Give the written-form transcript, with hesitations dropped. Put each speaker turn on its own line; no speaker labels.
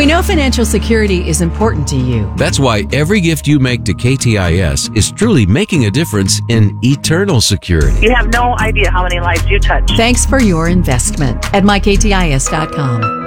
We know financial security is important to you.
That's why every gift you make to KTIS is truly making a difference in eternal security.
You have no idea how many lives you touch.
Thanks for your investment at myktis.com.